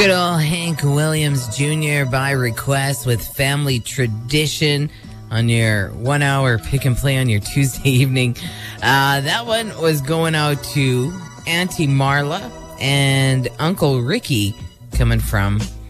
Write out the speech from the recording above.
Good old Hank Williams Jr. by request with Family Tradition on your 1 hour pick and play on your Tuesday evening. That one was going out to Auntie Marla and Uncle Ricky coming from